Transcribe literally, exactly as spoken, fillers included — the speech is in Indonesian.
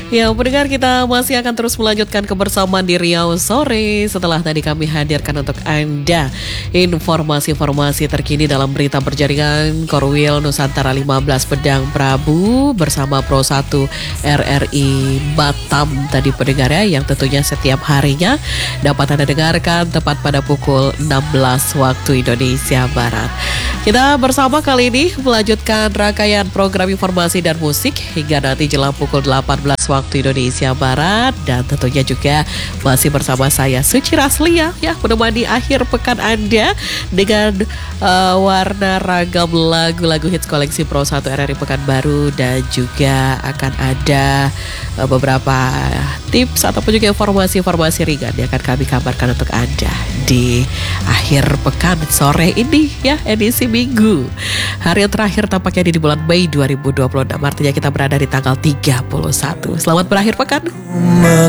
Ya, pendengar, kita masih akan terus melanjutkan kebersamaan di Riau Sore. Setelah tadi kami hadirkan untuk Anda informasi-informasi terkini dalam berita berjaringan Korwil Nusantara lima belas Pedang Prabu bersama Pro satu R R I Batam tadi pendengar ya, yang tentunya setiap harinya dapat Anda dengarkan tepat pada pukul enam belas waktu Indonesia Barat. Kita bersama kali ini melanjutkan rangkaian program informasi dan musik hingga nanti jelang pukul delapan belas waktu Indonesia Barat, dan tentunya juga masih bersama saya Suci Raslia ya, menemani akhir pekan Anda dengan uh, warna ragam lagu-lagu hits koleksi Pro satu R R I Pekanbaru, dan juga akan ada uh, beberapa tips ataupun juga informasi-informasi ringan yang akan kami kabarkan untuk Anda di akhir pekan sore ini ya, edisi Minggu. Hari yang terakhir tampaknya di bulan Mei dua ribu dua puluh enam, artinya kita berada di tanggal tiga puluh satu. Selamat berakhir pekan.